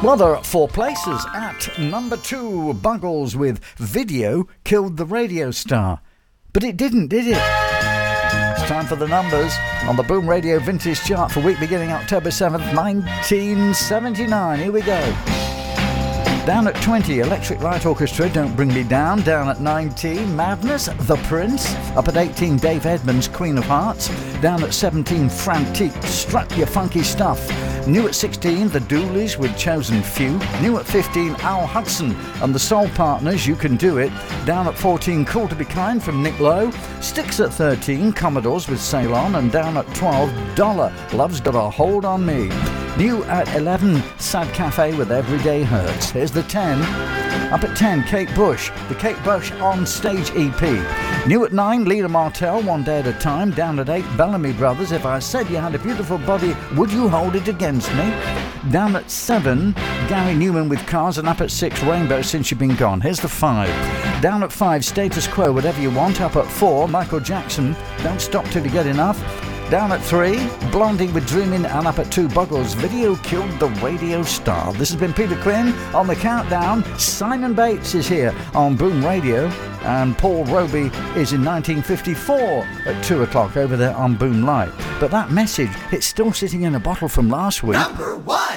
Well, there are 4 places. At number 2, Buggles with Video Killed the Radio Star. But it didn't, did it? It's time for the numbers on the Boom Radio Vintage Chart for week beginning October 7th, 1979. Here we go. Down at 20, Electric Light Orchestra, Don't Bring Me Down. Down at 19, Madness, The Prince. Up at 18, Dave Edmunds, Queen of Hearts. Down at 17, Frantique, Strut Your Funky Stuff. New at 16, The Dooleys with Chosen Few. New at 15, Al Hudson and the Soul Partners, You Can Do It. Down at 14, Cool to Be Kind from Nick Lowe. Sticks at 13, Commodores with Sail On. And down at 12, Dollar, Love's Got a Hold on Me. New at 11, Sad Cafe with Everyday Hurts. Here's the 10. Up at 10, Kate Bush, the Kate Bush On Stage EP. New at 9, Lena Martell, One Day at a Time. Down at 8, Bellamy Brothers, If I Said You Had a Beautiful Body, Would You Hold It Against Me? Down at 7, Gary Newman with Cars. And up at 6, Rainbow, Since You've Been Gone. Here's the 5. Down at 5, Status Quo, Whatever You Want. Up at 4, Michael Jackson, Don't Stop Till You Get Enough. Down at 3, Blondie with Dreamin', and up at 2, Buggles, Video Killed the Radio Star. This has been Peter Quinn on the countdown. Simon Bates is here on Boom Radio, and Paul Roby is in 1954 at 2 o'clock over there on Boom Live. But that message, it's still sitting in a bottle from last week. Number 1.